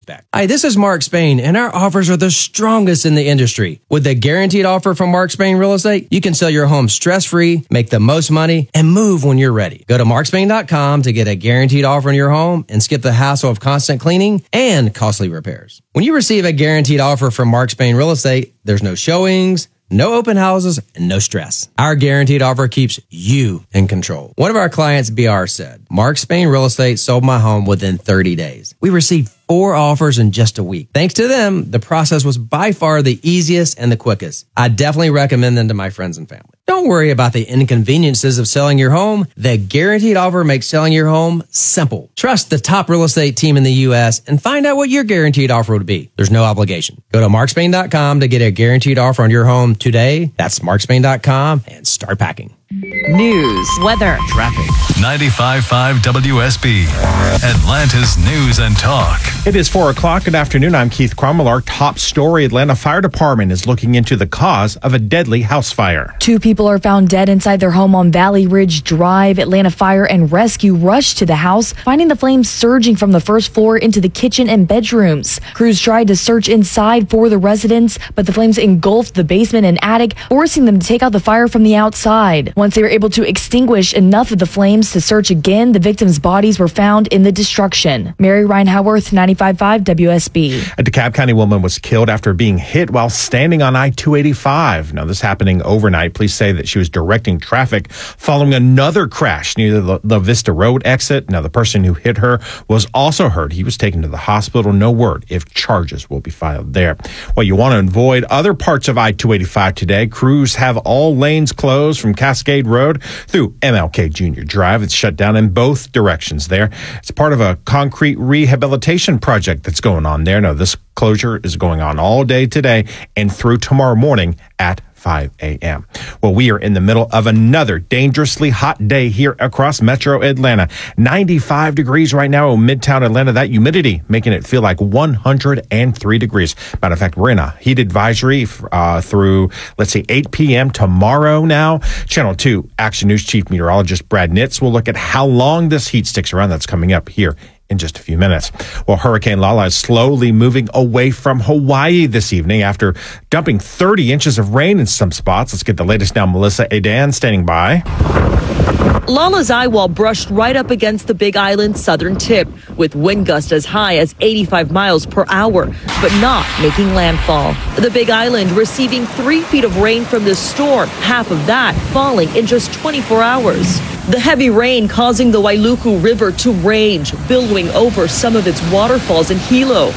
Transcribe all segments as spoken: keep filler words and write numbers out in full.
expect. Hi, this is Mark Spain, and our offers are the strongest in the industry. With the guaranteed offer from Mark Spain Real Estate, you can sell your home stress-free, make the most money, and move when you're ready. Go to mark spain dot com to get a guaranteed offer on your home and skip the hassle of constant cleaning and costly repairs. When you receive a guaranteed offer from Mark Spain Real Estate, there's no showings, no open houses, and no stress. Our guaranteed offer keeps you in control. One of our clients, B R, said, Mark Spain Real Estate sold my home within thirty days. We received four offers in just a week. Thanks to them, the process was by far the easiest and the quickest. I definitely recommend them to my friends and family. Don't worry about the inconveniences of selling your home. The guaranteed offer makes selling your home simple. Trust the top real estate team in the U S and find out what your guaranteed offer would be. There's no obligation. Go to mark spain dot com to get a guaranteed offer on your home today. That's mark spain dot com and start packing. News, weather, traffic. ninety-five point five W S B, Atlanta's News and Talk. It is four o'clock. Good afternoon. I'm Keith Cromwell. Our top story, Atlanta Fire Department is looking into the cause of a deadly house fire. Two people are found dead inside their home on Valley Ridge Drive. Atlanta Fire and Rescue rushed to the house, finding the flames surging from the first floor into the kitchen and bedrooms. Crews tried to search inside for the residents, but the flames engulfed the basement and attic, forcing them to take out the fire from the outside. Once they were able to extinguish enough of the flames to search again, the victims' bodies were found in the destruction. Mary Ryan Howarth, ninety-five point five W S B. A DeKalb County woman was killed after being hit while standing on I two eighty-five. Now, this happening overnight. Police say that she was directing traffic following another crash near the La Vista Road exit. Now, the person who hit her was also hurt. He was taken to the hospital. No word if charges will be filed there. Well, you want to avoid other parts of I two eighty-five today. Crews have all lanes closed from Cascade Road through M L K Junior Drive. It's shut down in both directions there. It's part of a concrete rehabilitation project that's going on there. Now, this closure is going on all day today and through tomorrow morning at five a.m. Well, we are in the middle of another dangerously hot day here across Metro Atlanta. ninety-five degrees right now in Midtown Atlanta. That humidity making it feel like one hundred three degrees. Matter of fact, we're in a heat advisory uh, through, let's see, eight p.m. tomorrow now. Channel two Action News Chief Meteorologist Brad Nitz will look at how long this heat sticks around. That's coming up here in just a few minutes. Well, Hurricane Lala is slowly moving away from Hawaii this evening after dumping thirty inches of rain in some spots. Let's get the latest now. Melissa Adan standing by. Lala's eye wall brushed right up against the Big Island's southern tip, with wind gusts as high as eighty-five miles per hour, but not making landfall. The Big Island receiving three feet of rain from this storm, half of that falling in just twenty-four hours. The heavy rain causing the Wailuku River to rage, billowing over some of its waterfalls in Hilo.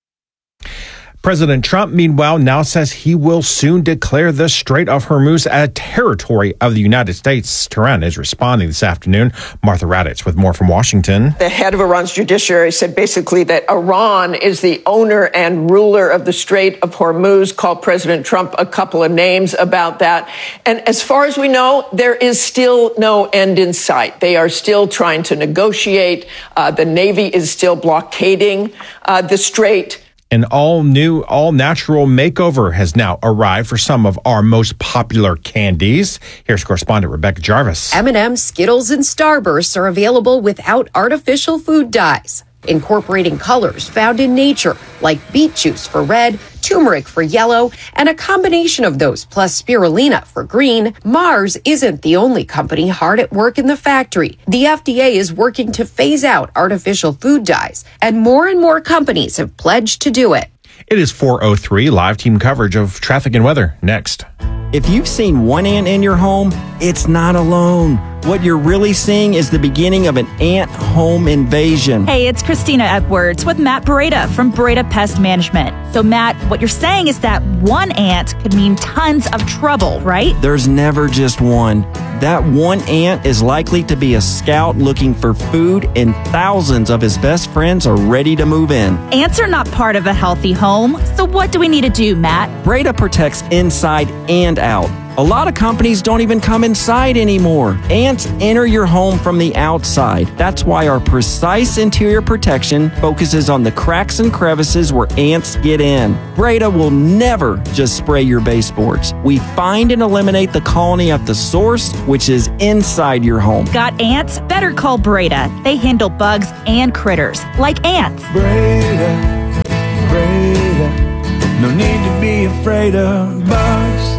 President Trump, meanwhile, now says he will soon declare the Strait of Hormuz a territory of the United States. Tehran is responding this afternoon. Martha Raddatz with more from Washington. The head of Iran's judiciary said basically that Iran is the owner and ruler of the Strait of Hormuz, called President Trump a couple of names about that. And as far as we know, there is still no end in sight. They are still trying to negotiate. Uh, the Navy is still blockading uh, the strait. An all-new, all-natural makeover has now arrived for some of our most popular candies. Here's correspondent Rebecca Jarvis. M and M's, Skittles, and Starbursts are available without artificial food dyes, incorporating colors found in nature, like beet juice for red, turmeric for yellow, and a combination of those plus spirulina for green. Mars isn't the only company hard at work in the factory. The F D A is working to phase out artificial food dyes, and more and more companies have pledged to do it. It is four oh three, live team coverage of traffic and weather next. If you've seen one ant in your home, it's not alone. What you're really seeing is the beginning of an ant home invasion. Hey, it's Christina Edwards with Matt Beretta from Beretta Pest Management. So, Matt, what you're saying is that one ant could mean tons of trouble, right? There's never just one. That one ant is likely to be a scout looking for food, and thousands of his best friends are ready to move in. Ants are not part of a healthy home. So what do we need to do, Matt? Beretta protects inside and out. A lot of companies don't even come inside anymore. Ants enter your home from the outside. That's why our precise interior protection focuses on the cracks and crevices where ants get in. Beretta will never just spray your baseboards. We find and eliminate the colony at the source, which is inside your home. Got ants? Better call Beretta. They handle bugs and critters, like ants. Beretta. afraid of bugs.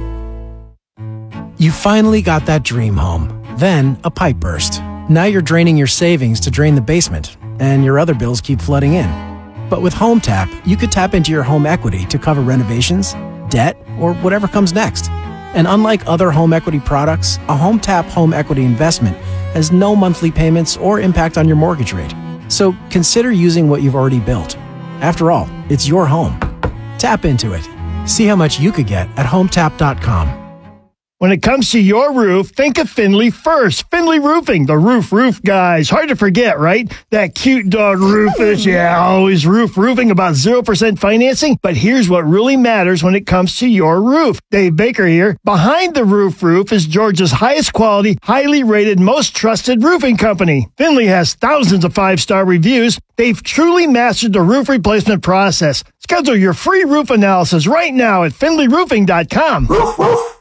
You finally got that dream home. Then a pipe burst. Now you're draining your savings to drain the basement, and your other bills keep flooding in. But with HomeTap, you could tap into your home equity to cover renovations, debt, or whatever comes next. And unlike other home equity products, a HomeTap home equity investment has no monthly payments or impact on your mortgage rate. So consider using what you've already built. After all, it's your home. Tap into it. See how much you could get at hometap dot com. When it comes to your roof, think of Finley first. Finley Roofing, the roof roof guys. Hard to forget, right? That cute dog Rufus, yeah, always roof roofing about zero percent financing. But here's what really matters when it comes to your roof. Dave Baker here. Behind the Roof Roof is Georgia's highest quality, highly rated, most trusted roofing company. Finley has thousands of five-star reviews. They've truly mastered the roof replacement process. Schedule your free roof analysis right now at finley roofing dot com. Roof, roof.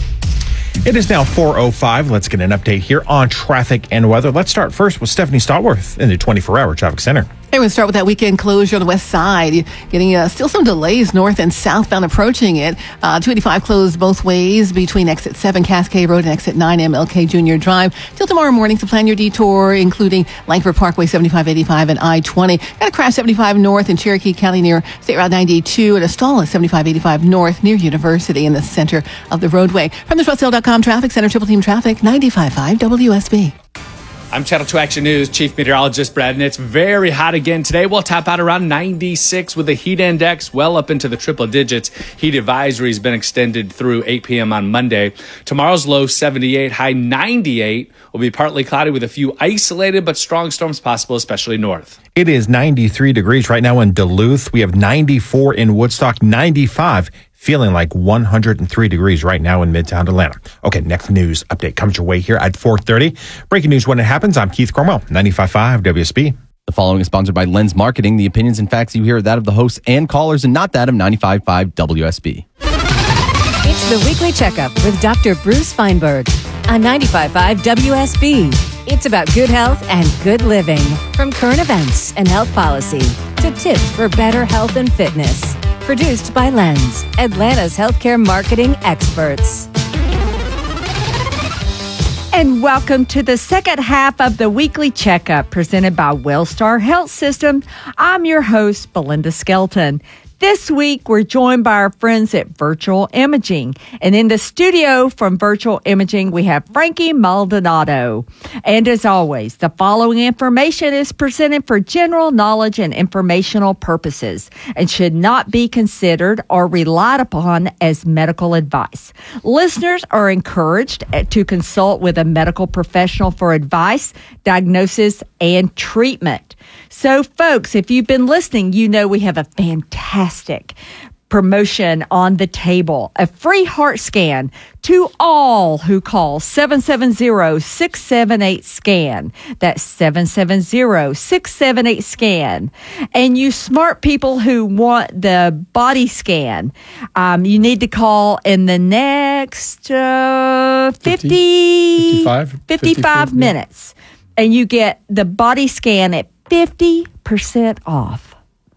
It is now four oh five. Let's get an update here on traffic and weather. Let's start first with Stephanie Stallworth in the twenty-four hour traffic center. Hey, we'll start with that weekend closure on the west side. Getting uh, still some delays north and southbound approaching it. Uh, two eighty-five closed both ways between exit seven Cascade Road and exit nine M L K Junior Drive. Till tomorrow morning, so plan your detour, including Langford Parkway seventy-five eighty-five and I twenty. Got a crash seventy-five north in Cherokee County near State Route ninety-two and a stall at seventy-five eighty-five north near University in the center of the roadway. From the Trustdale dot com Traffic Center, Triple Team Traffic, ninety-five point five W S B. I'm Channel two Action News Chief Meteorologist Brad, and it's very hot again today. We'll top out around ninety-six with the heat index well up into the triple digits. Heat advisory has been extended through eight p.m. on Monday. Tomorrow's low seventy-eight, high ninety-eight. Will be partly cloudy with a few isolated but strong storms possible, especially north. It is ninety-three degrees right now in Duluth. We have ninety-four in Woodstock, ninety-five. Feeling like one hundred three degrees right now in Midtown Atlanta. Okay, next news update comes your way here at four thirty. Breaking news when it happens. I'm Keith Cromwell, ninety-five point five W S B. The following is sponsored by Lens Marketing. The opinions and facts you hear are that of the hosts and callers and not that of ninety-five point five W S B. It's the Weekly Checkup with Doctor Bruce Feinberg on ninety-five point five W S B. It's about good health and good living. From current events and health policy to tips for better health and fitness. Produced by Lens, Atlanta's healthcare marketing experts. And welcome to the second half of the Weekly Checkup presented by Wellstar Health System. I'm your host, Belinda Skelton. This week, we're joined by our friends at Virtual Imaging. And in the studio from Virtual Imaging, we have Frankie Maldonado. And as always, the following information is presented for general knowledge and informational purposes and should not be considered or relied upon as medical advice. Listeners are encouraged to consult with a medical professional for advice, diagnosis, and treatment. So, folks, if you've been listening, you know we have a fantastic promotion on the table. A free heart scan to all who call seven seven zero, six seven eight, SCAN. That's seven seven zero, six seven eight, SCAN. And you smart people who want the body scan, um, you need to call in the next uh, fifty, fifty-five, fifty-five minutes. And you get the body scan at fifty percent off.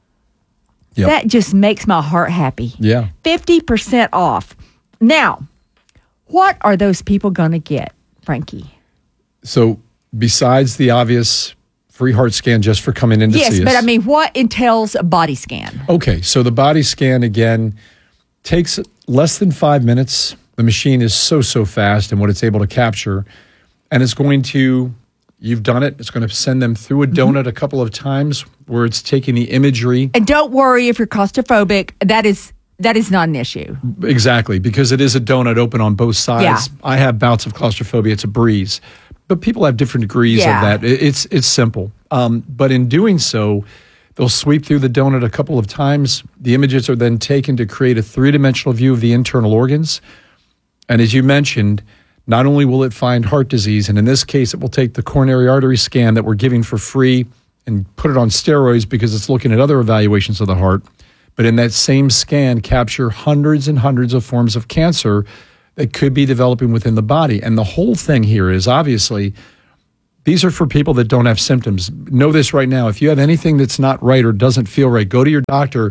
Yep. That just makes my heart happy. Yeah. fifty percent off. Now, what are those people going to get, Frankie? So besides the obvious free heart scan just for coming in to yes, see us. Yes, but I mean, what entails a body scan? Okay, so the body scan, again, takes less than five minutes. The machine is so, so fast in what it's able to capture. And it's going to... You've done it. It's going to send them through a donut mm-hmm. a couple of times where it's taking the imagery. And don't worry if you're claustrophobic. That is that is not an issue. Exactly, because it is a donut open on both sides. Yeah. I have bouts of claustrophobia. It's a breeze. But people have different degrees yeah. of that. It's, it's simple. Um, but in doing so, they'll sweep through the donut a couple of times. The images are then taken to create a three-dimensional view of the internal organs. And as you mentioned, not only will it find heart disease, and in this case, it will take the coronary artery scan that we're giving for free and put it on steroids because it's looking at other evaluations of the heart, but in that same scan, capture hundreds and hundreds of forms of cancer that could be developing within the body. And the whole thing here is obviously, these are for people that don't have symptoms. Know this right now. If you have anything that's not right or doesn't feel right, go to your doctor.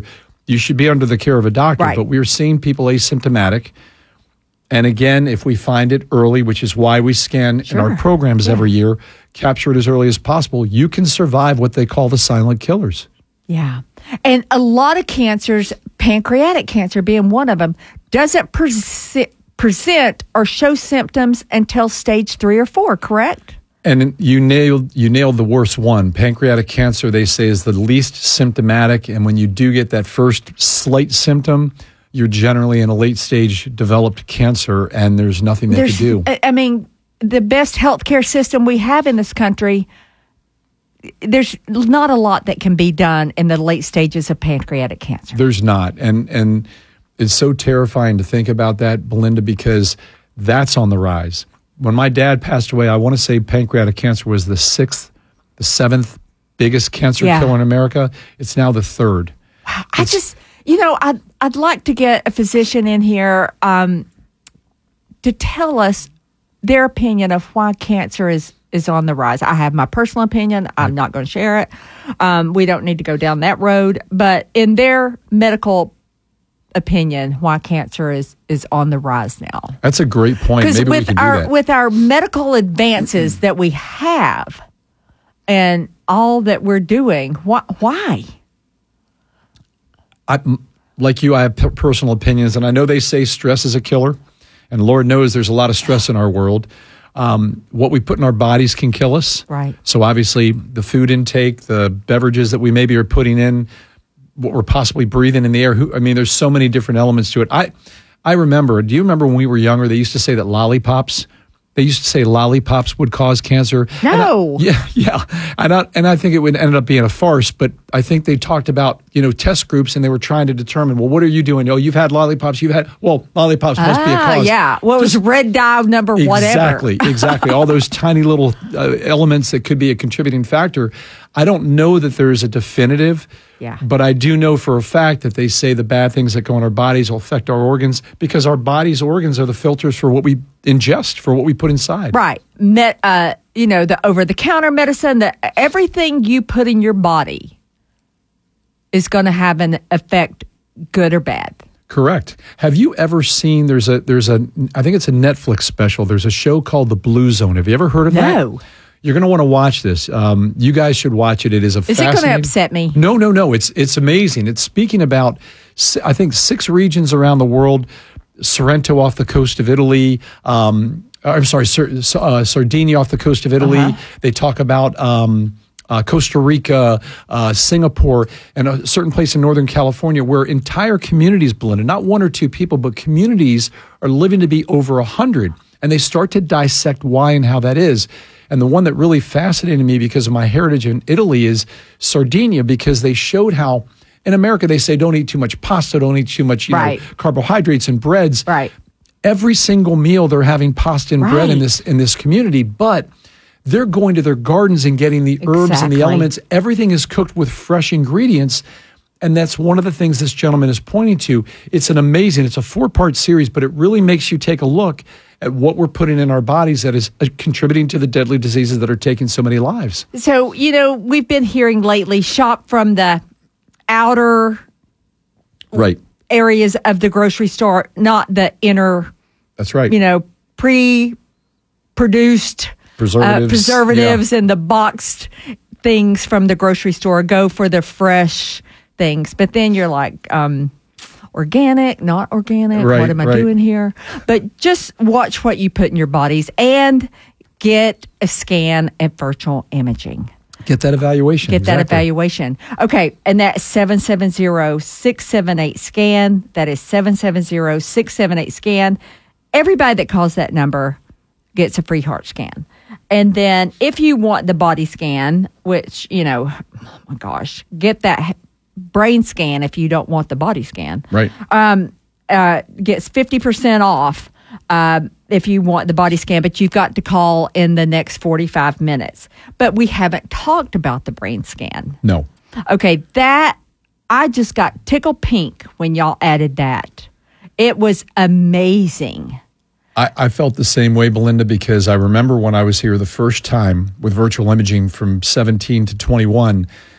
you should be under the care of a doctor. Right. But we're seeing people asymptomatic. And again, if we find it early, which is why we scan Sure. in our programs Yeah. every year, capture it as early as possible, you can survive what they call the silent killers. Yeah. And a lot of cancers, pancreatic cancer being one of them, doesn't persi- present or show symptoms until stage three or four, correct? And you nailed you nailed the worst one. Pancreatic cancer, they say, is the least symptomatic. And when you do get that first slight symptom, you're generally in a late stage developed cancer, and there's nothing they There's, can do. I- I mean, the best healthcare system we have in this country, there's not a lot that can be done in the late stages of pancreatic cancer. There's not. And and it's so terrifying to think about that, Belinda, because that's on the rise. When my dad passed away, I want to say pancreatic cancer was the sixth, the seventh biggest cancer Yeah. killer in America. It's now the third. I just, you know, I'd, I'd like to get a physician in here um, to tell us their opinion of why cancer is, is on the rise. I have my personal opinion. I'm not going to share it. Um, we don't need to go down that road. But in their medical opinion, why cancer is, is on the rise now. That's a great point. Because Maybe we with can do our that. with our medical advances that we have and all that we're doing, why? why? I, m- like you, I have p- personal opinions, and I know they say stress is a killer, and Lord knows there's a lot of stress in our world. Um, what we put in our bodies can kill us. Right. So obviously, the food intake, the beverages that we maybe are putting in, what we're possibly breathing in the air. Who, I mean, there's so many different elements to it. I, I remember. Do you remember when we were younger? They used to say that lollipops. They used to say lollipops would cause cancer. No. And I, yeah, yeah. And I, and I think it would end up being a farce, but I think they talked about, you know, test groups, and they were trying to determine, well, what are you doing? Oh, you've had lollipops. You've had, well, lollipops must be a Ah, cause. yeah. What was red dye number whatever? Exactly, exactly. All those tiny little uh, elements that could be a contributing factor. I don't know that there is a definitive, Yeah. but I do know for a fact that they say the bad things that go in our bodies will affect our organs, because our body's organs are the filters for what we ingest, for what we put inside. Right. Met, uh, you know, the over-the-counter medicine, that everything you put in your body is going to have an effect, good or bad. Correct. Have you ever seen, there's a, there's a, I think it's a Netflix special. There's a show called The Blue Zone. Have you ever heard of that? No. You're going to want to watch this. Um, you guys should watch it. It is a Is it going to fascinating- upset me? No, no, no. It's it's amazing. It's speaking about, si- I think, six regions around the world. Sorrento off the coast of Italy. Um, I'm sorry, Sar- uh, Sardinia off the coast of Italy. Uh-huh. They talk about um, uh, Costa Rica, uh, Singapore, and a certain place in Northern California where entire communities, Belinda, not one or two people, but communities are living to be over a hundred. And they start to dissect why and how that is. And the one that really fascinated me because of my heritage in Italy is Sardinia, because they showed how in America they say don't eat too much pasta, don't eat too much you Right. know, carbohydrates and breads. Right. Every single meal they're having pasta and bread in Right. this in this community, but they're going to their gardens and getting the herbs and the Exactly. elements. Everything is cooked with fresh ingredients. And that's one of the things this gentleman is pointing to. It's an amazing, it's a four-part series, but it really makes you take a look at what we're putting in our bodies that is uh, contributing to the deadly diseases that are taking so many lives. So, you know, we've been hearing lately, shop from the outer Right. areas of the grocery store, not the inner, That's right. you know, pre-produced Preservatives, uh, preservatives and the boxed things from the grocery store. Go for the fresh things. But then you're like, um, organic, not organic. Right, what am I right. doing here? But just watch what you put in your bodies and get a scan at virtual imaging. Get that evaluation. Get that exactly. evaluation. Okay, and that's seven seven zero, six seven eight, SCAN. That is seven seven zero, six seven eight, SCAN. Everybody that calls that number gets a free heart scan. And then if you want the body scan, which, you know, oh my gosh, get that brain scan if you don't want the body scan. Right. Um, uh, gets fifty percent off uh, if you want the body scan, but you've got to call in the next forty-five minutes. But we haven't talked about the brain scan. No. Okay, that, I just got tickled pink when y'all added that. It was amazing. I, I felt the same way, Belinda, because I remember when I was here the first time with virtual imaging from seventeen to twenty-one,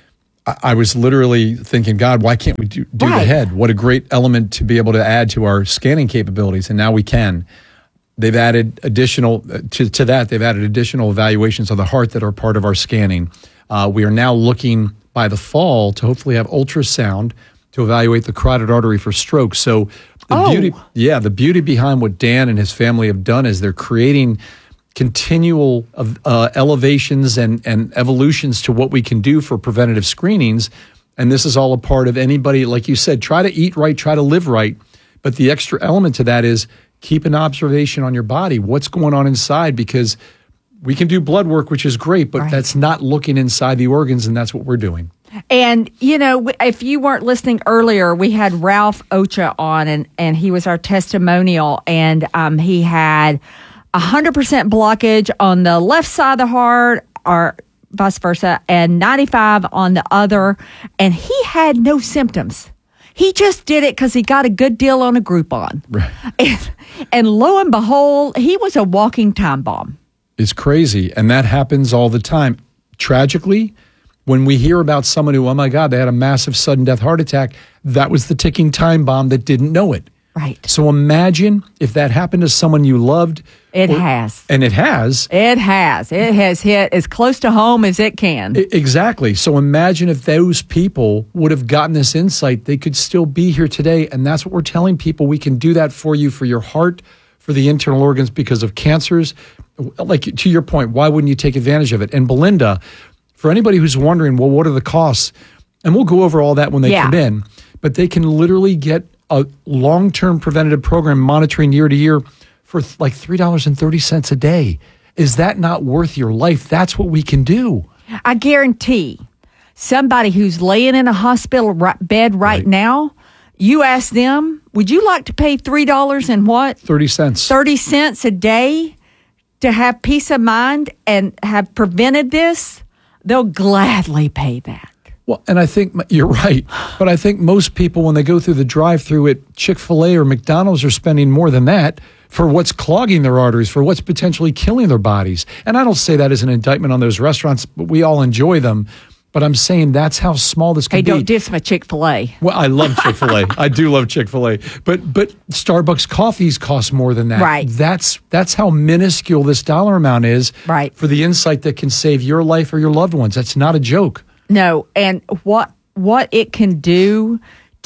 I, I was literally thinking, God, why can't we do, do Right. the head? What a great element to be able to add to our scanning capabilities, and now we can. They've added additional to, to that. They've added additional evaluations of the heart that are part of our scanning. Uh, we are now looking by the fall to hopefully have ultrasound to evaluate the carotid artery for stroke. So the Oh. beauty, yeah, the beauty behind what Dan and his family have done is they're creating continual uh, elevations and, and evolutions to what we can do for preventative screenings. And this is all a part of anybody, like you said, try to eat right, try to live right. But the extra element to that is keep an observation on your body. What's going on inside? Because we can do blood work, which is great, but Right. that's not looking inside the organs, and that's what we're doing. And, you know, if you weren't listening earlier, we had Ralph Ocha on, and, and he was our testimonial, and um, he had one hundred percent blockage on the left side of the heart, or vice versa, and ninety-five on the other, and he had no symptoms. He just did it because he got a good deal on a Groupon. Right. And, and lo and behold, he was a walking time bomb. It's crazy, and that happens all the time. Tragically, when we hear about someone who, oh my God, they had a massive sudden death heart attack, that was the ticking time bomb that didn't know it. Right. So imagine if that happened to someone you loved. It or- has. And it has. It has. It has hit as close to home as it can. I- Exactly. So imagine if those people would have gotten this insight, they could still be here today. And that's what we're telling people. We can do that for you, for your heart, for the internal organs because of cancers. Like, to your point, why wouldn't you take advantage of it? And Belinda, for anybody who's wondering, well, what are the costs? And we'll go over all that when they Yeah. come in. But they can literally get a long-term preventative program monitoring year to year for th- like three dollars and thirty cents a day. Is that not worth your life? That's what we can do. I guarantee somebody who's laying in a hospital ri- bed right, now, you ask them, would you like to pay three dollars and what? thirty cents. thirty cents a day to have peace of mind and have prevented this? They'll gladly pay that. Well, and I think m- you're right, but I think most people, when they go through the drive-through at Chick-fil-A or McDonald's, are spending more than that for what's clogging their arteries, for what's potentially killing their bodies. And I don't say that as an indictment on those restaurants, but we all enjoy them. But I'm saying that's how small this can Hey, be. don't diss my Chick-fil-A. Well, I love Chick-fil-A. I do love Chick-fil-A. But but Starbucks coffees cost more than that. Right. That's that's how minuscule this dollar amount is Right. for the insight that can save your life or your loved ones. That's not a joke. No, and what what it can do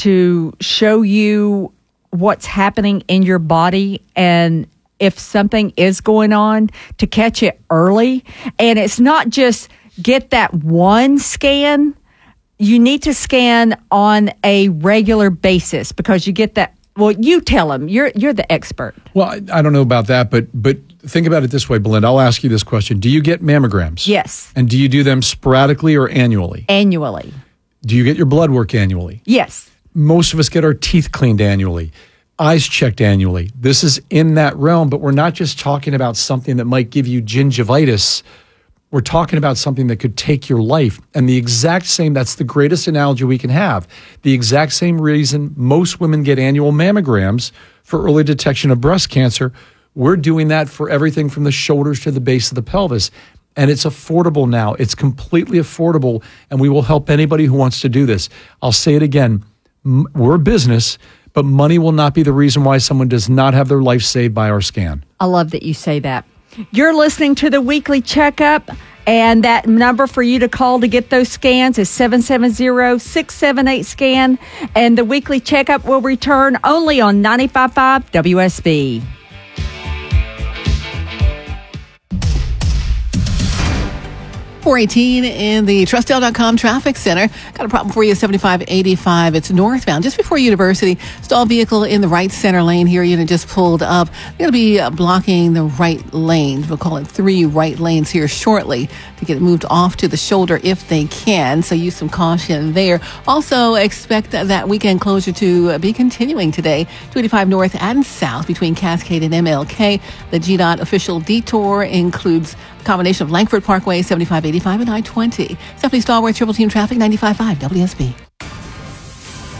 to show you what's happening in your body and if something is going on, to catch it early. And it's not just get that one scan. You need to scan on a regular basis because you get that. Well, you tell them. You're you're the expert. Well, I, I don't know about that, but but think about it this way, Belinda. I'll ask you this question. Do you get mammograms? Yes. And do you do them sporadically or annually? Annually. Do you get your blood work annually? Yes. Most of us get our teeth cleaned annually, eyes checked annually. This is in that realm, but we're not just talking about something that might give you gingivitis. We're talking about something that could take your life. And the exact same, that's the greatest analogy we can have. The exact same reason most women get annual mammograms for early detection of breast cancer. We're doing that for everything from the shoulders to the base of the pelvis. And it's affordable now. It's completely affordable. And we will help anybody who wants to do this. I'll say it again. M- We're a business, but money will not be the reason why someone does not have their life saved by our scan. I love that you say that. You're listening to the Weekly Checkup, and that number for you to call to get those scans is seven seven zero, six seven eight, SCAN. And the Weekly Checkup will return only on ninety-five point five W S B. four eighteen in the Trustdale dot com traffic center. Got a problem for you, seventy-five eighty-five. It's northbound, just before University. Stalled vehicle in the right center lane here. You know, just pulled up. You're going to be uh, blocking the right lane. We'll call it three right lanes here shortly to get it moved off to the shoulder if they can. So use some caution there. Also expect that weekend closure to be continuing today. two eighty-five north and south between Cascade and M L K. The G DOT official detour includes a combination of Langford Parkway, seventy-five eighty-five, and I twenty. Stephanie Stallworth, Triple Team Traffic, ninety-five point five W S B.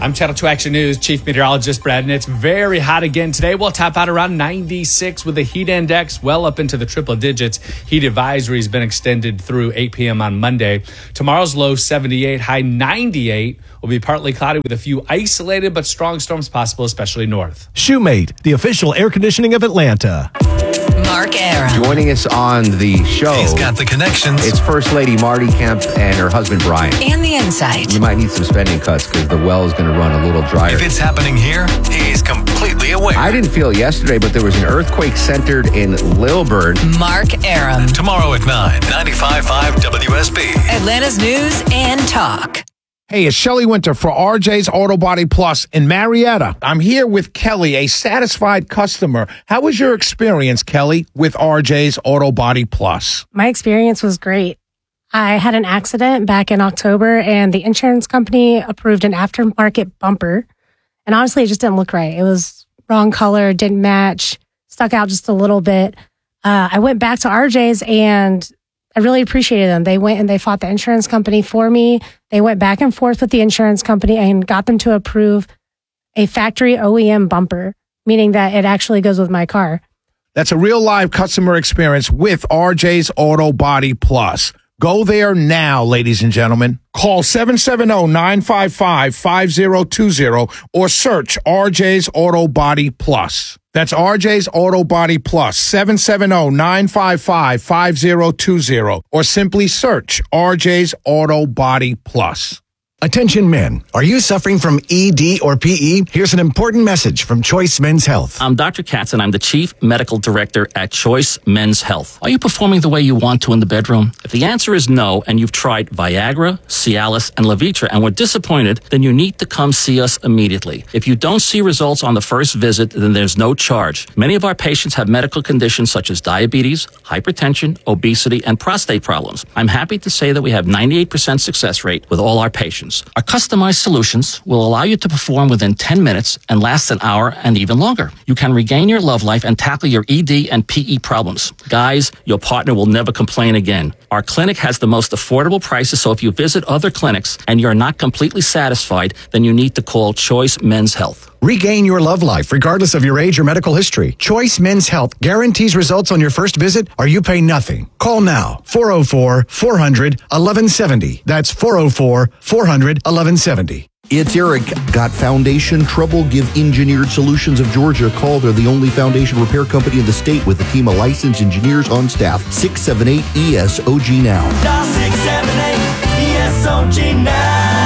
I'm Channel two Action News Chief Meteorologist Brad Nitz. Very hot again today. We'll top out around ninety-six with the heat index well up into the triple digits. Heat advisory has been extended through eight p.m. on Monday. Tomorrow's low seventy-eight, high ninety-eight. Will be partly cloudy with a few isolated but strong storms possible, especially north. Shoemate, the official air conditioning of Atlanta. Mark Aram. Joining us on the show. He's got the connections. It's First Lady Marty Kemp and her husband Brian. And the insight. You might need some spending cuts because the well is going to run a little drier. If it's happening here, he's completely aware. I didn't feel it yesterday, but there was an earthquake centered in Lilburn. Mark Aram. Tomorrow at nine, ninety-five point five W S B. Atlanta's news and talk. Hey, it's Shelley Winter for R J's Auto Body Plus in Marietta. I'm here with Kelly, a satisfied customer. How was your experience, Kelly, with R J's Auto Body Plus? My experience was great. I had an accident back in October, and the insurance company approved an aftermarket bumper. And honestly, it just didn't look right. It was wrong color, didn't match, stuck out just a little bit. Uh, I went back to R J's, and I really appreciated them. They went and they fought the insurance company for me. They went back and forth with the insurance company and got them to approve a factory O E M bumper, meaning that it actually goes with my car. That's a real live customer experience with R J's Auto Body Plus. Go there now, ladies and gentlemen. Call seven seven zero, nine five five, five zero two zero or search R J's Auto Body Plus. That's R J's Auto Body Plus, seven seven zero, nine five five, five zero two zero, or simply search R J's Auto Body Plus. Attention men, are you suffering from E D or P E? Here's an important message from Choice Men's Health. I'm Doctor Katz, and I'm the Chief Medical Director at Choice Men's Health. Are you performing the way you want to in the bedroom? If the answer is no, and you've tried Viagra, Cialis, and Levitra and were disappointed, then you need to come see us immediately. If you don't see results on the first visit, then there's no charge. Many of our patients have medical conditions such as diabetes, hypertension, obesity, and prostate problems. I'm happy to say that we have ninety-eight percent success rate with all our patients. Our customized solutions will allow you to perform within ten minutes and last an hour and even longer. You can regain your love life and tackle your E D and P E problems. Guys, your partner will never complain again. Our clinic has the most affordable prices, so if you visit other clinics and you're not completely satisfied, then you need to call Choice Men's Health. Regain your love life regardless of your age or medical history. Choice Men's Health guarantees results on your first visit or you pay nothing. Call now, four oh four, four hundred, eleven seventy. That's four oh four, four hundred, eleven seventy. It's Eric. Got foundation trouble? Give Engineered Solutions of Georgia a call. They're the only foundation repair company in the state with a team of licensed engineers on staff. six seven eight E S O G now. six seven eight E S O G now.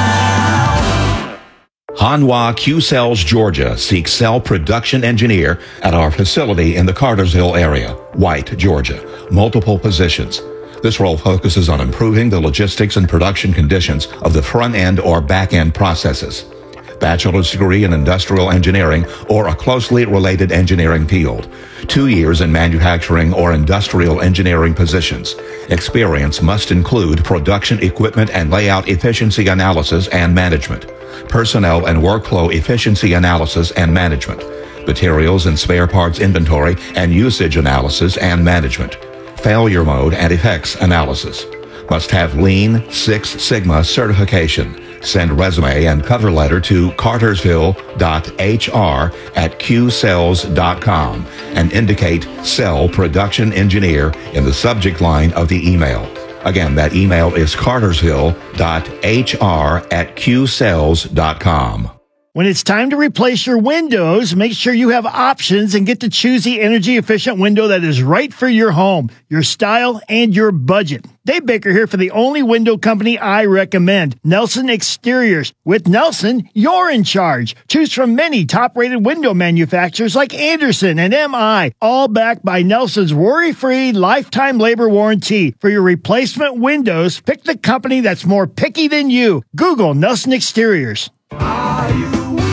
Hanwha Q-Cells Georgia seeks cell production engineer at our facility in the Cartersville area, White, Georgia. Multiple positions. This role focuses on improving the logistics and production conditions of the front-end or back-end processes. Bachelor's degree in industrial engineering or a closely related engineering field. Two years in manufacturing or industrial engineering positions. Experience must include production equipment and layout efficiency analysis and management. Personnel and workflow efficiency analysis and management. Materials and spare parts inventory and usage analysis and management. Failure mode and effects analysis. Must have Lean Six Sigma certification. Send resume and cover letter to cartersville dot h r at q cells dot com and indicate Cell Production Engineer in the subject line of the email. Again, that email is cartersville dot h r at q cells dot com. When it's time to replace your windows, make sure you have options and get to choose the energy-efficient window that is right for your home, your style, and your budget. Dave Baker here for the only window company I recommend, Nelson Exteriors. With Nelson, you're in charge. Choose from many top-rated window manufacturers like Anderson and M I, all backed by Nelson's worry-free lifetime labor warranty. For your replacement windows, pick the company that's more picky than you. Google Nelson Exteriors. Are you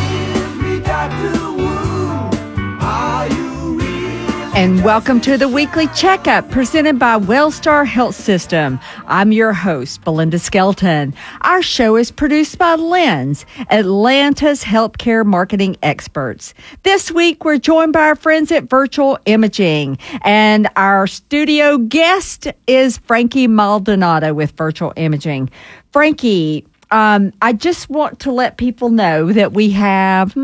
And welcome to the Weekly Checkup presented by Wellstar Health System. I'm your host, Belinda Skelton. Our show is produced by Lens, Atlanta's healthcare marketing experts. This week, we're joined by our friends at Virtual Imaging, and our studio guest is Frankie Maldonado with Virtual Imaging. Frankie, um, I just want to let people know that we have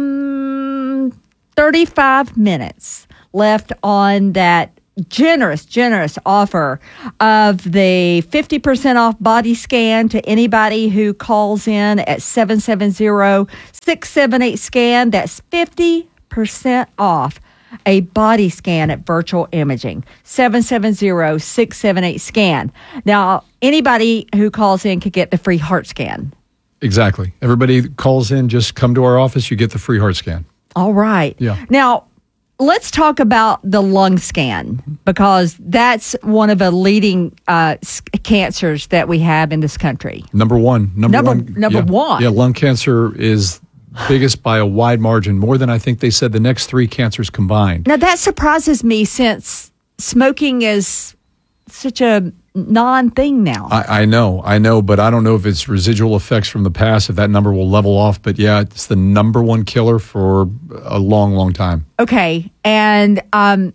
hmm, thirty-five minutes left on that generous, generous offer of the fifty percent off body scan to anybody who calls in at seven seven zero, six seven eight, SCAN. That's fifty percent off a body scan at Virtual Imaging. seven seven zero, six seven eight, SCAN. Now, anybody who calls in could get the free heart scan. Exactly. Everybody calls in, just come to our office, you get the free heart scan. All right. Yeah. Now, let's talk about the lung scan, because that's one of the leading uh, s- cancers that we have in this country. Number one. Number, Number- one. number yeah. one. Yeah, lung cancer is biggest by a wide margin, more than I think they said the next three cancers combined. Now, that surprises me, since smoking is such a non-thing now. I, I know, I know, but I don't know if it's residual effects from the past, if that number will level off. But yeah, it's the number one killer for a long, long time. Okay. And um,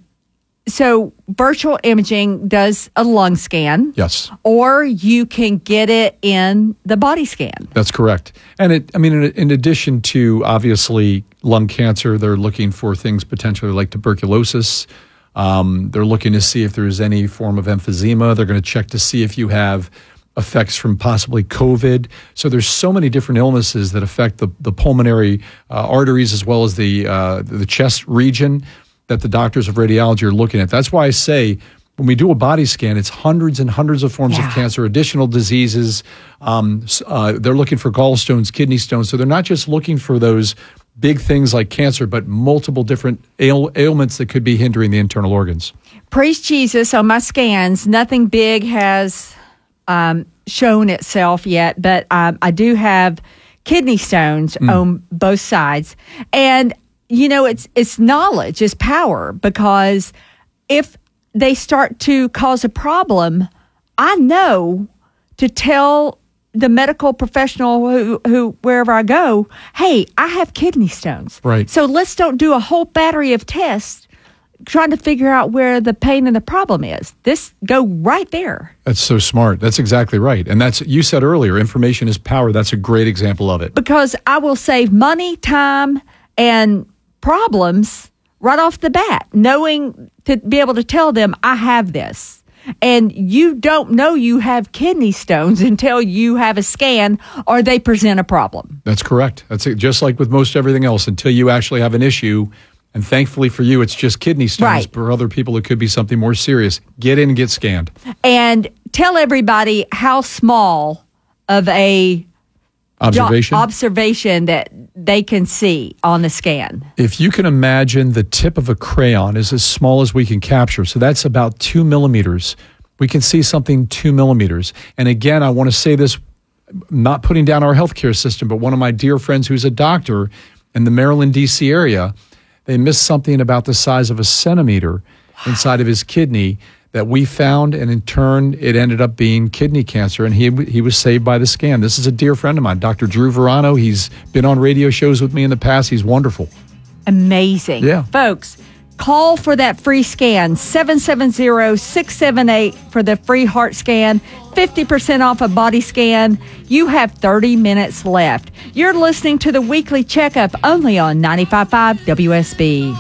so Virtual Imaging does a lung scan. Yes. Or you can get it in the body scan. That's correct. And it, I mean, in, in addition to obviously lung cancer, they're looking for things potentially like tuberculosis. Um, they're looking to see if there's any form of emphysema. They're going to check to see if you have effects from possibly COVID. So there's so many different illnesses that affect the, the pulmonary uh, arteries as well as the uh, the chest region that the doctors of radiology are looking at. That's why I say when we do a body scan, it's hundreds and hundreds of forms Yeah. of cancer, additional diseases. Um, s- uh, they're looking for gallstones, kidney stones. So they're not just looking for those big things like cancer, but multiple different ail- ailments that could be hindering the internal organs. Praise Jesus, on my scans, nothing big has um, shown itself yet, but um, I do have kidney stones Mm. on both sides. And, you know, it's it's knowledge, it's power, because if they start to cause a problem, I know to tell the medical professional who, who wherever I go, hey, I have kidney stones. Right. So let's don't do a whole battery of tests trying to figure out where the pain and the problem is. This go right there. That's so smart. That's exactly right. And that's, you said earlier, information is power. That's a great example of it. Because I will save money, time, and problems right off the bat, knowing to be able to tell them I have this. And you don't know you have kidney stones until you have a scan or they present a problem. That's correct. That's it. Just like with most everything else, until you actually have an issue. And thankfully for you, it's just kidney stones. Right. For other people, it could be something more serious. Get in and get scanned. And tell everybody how small of a Observation. jo- observation that they can see on the scan. If you can imagine, the tip of a crayon is as small as we can capture. So that's about two millimeters. We can see something two millimeters. And again, I want to say this, not putting down our healthcare system, but one of my dear friends who's a doctor in the Maryland, D C area, they missed something about the size of a centimeter inside of his kidney that we found, and in turn, it ended up being kidney cancer, and he he was saved by the scan. This is a dear friend of mine, Doctor Drew Verano. He's been on radio shows with me in the past. He's wonderful. Amazing. Yeah. Folks, call for that free scan, seven seven zero, six seven eight for the free heart scan, fifty percent off a body scan. You have thirty minutes left. You're listening to the Weekly Checkup only on ninety-five point five W S B.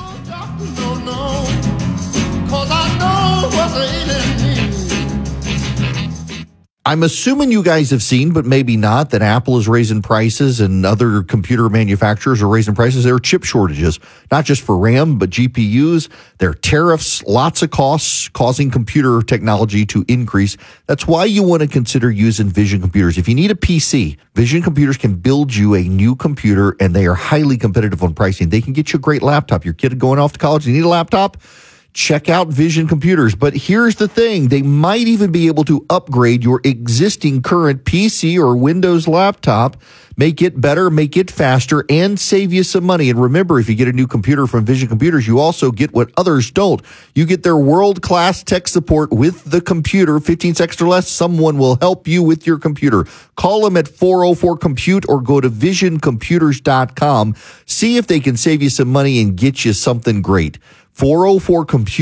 I'm assuming you guys have seen, but maybe not, that Apple is raising prices and other computer manufacturers are raising prices. There are chip shortages, not just for RAM, but G P Us. There are tariffs, lots of costs causing computer technology to increase. That's why you want to consider using Vision Computers. If you need a P C, Vision Computers can build you a new computer, and they are highly competitive on pricing. They can get you a great laptop. Your kid going off to college, you need a laptop? Check out Vision Computers. But here's the thing. They might even be able to upgrade your existing current P C or Windows laptop, make it better, make it faster, and save you some money. And remember, if you get a new computer from Vision Computers, you also get what others don't. You get their world-class tech support with the computer. fifteen seconds or less, someone will help you with your computer. Call them at four oh four compute or go to vision computers dot com. See if they can save you some money and get you something great. four oh four compute